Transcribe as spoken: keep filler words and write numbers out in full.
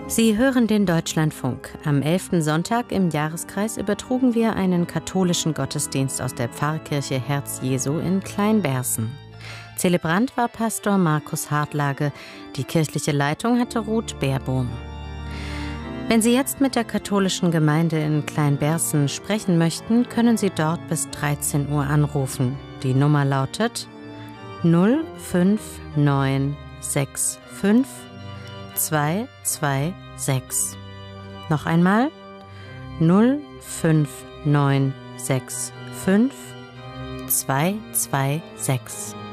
Sie hören den Deutschlandfunk. Am elften Sonntag im Jahreskreis übertrugen wir einen katholischen Gottesdienst aus der Pfarrkirche Herz Jesu in Kleinberßen. Zelebrant war Pastor Markus Hartlage. Die kirchliche Leitung hatte Ruth Beerbohm. Wenn Sie jetzt mit der katholischen Gemeinde in Kleinberßen sprechen möchten, können Sie dort bis dreizehn Uhr anrufen. Die Nummer lautet null fünf neun sechs fünf zwei zwei sechs. Noch einmal null fünf neun sechs fünf zwei zwei sechs.